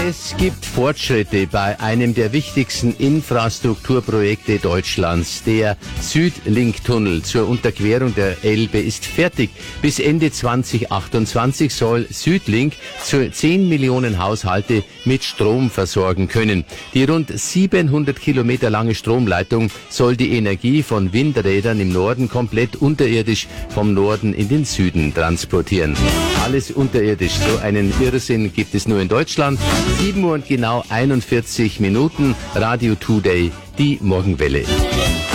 Es gibt Fortschritte bei einem der wichtigsten Infrastrukturprojekte Deutschlands. Der Südlink-Tunnel zur Unterquerung der Elbe ist fertig. Bis Ende 2028 soll Südlink 10 Millionen Haushalte mit Strom versorgen können. Die rund 700 Kilometer lange Stromleitung soll die Energie von Windrädern im Norden komplett unterirdisch vom Norden in den Süden transportieren. Alles unterirdisch. So einen Irrsinn gibt es nur in Deutschland. 7 Uhr und genau 41 Minuten. Radio Today, die Morgenwelle.